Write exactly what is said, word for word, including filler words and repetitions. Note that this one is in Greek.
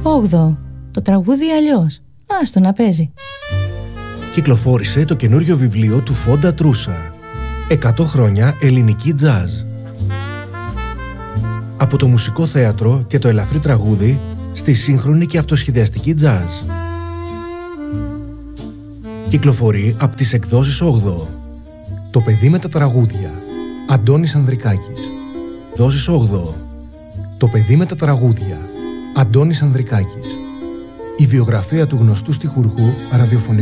Όγδοο. Το τραγούδι αλλιώς. Άστο να παίζει. Κυκλοφόρησε το καινούριο βιβλίο του Φόντα Τρούσα. εκατό χρόνια ελληνική τζάζ. Από το μουσικό θέατρο και το ελαφρύ τραγούδι στη σύγχρονη και αυτοσχεδιαστική τζάζ. Κυκλοφορεί από τις εκδόσεις Όγδοο. Το παιδί με τα τραγούδια. Αντώνης Ανδρικάκης. Εκδόσεις Όγδοο. Το παιδί με τα τραγούδια. Αντώνης Ανδρικάκης. Η βιογραφία του γνωστού στιχουργού ραδιοφωνικού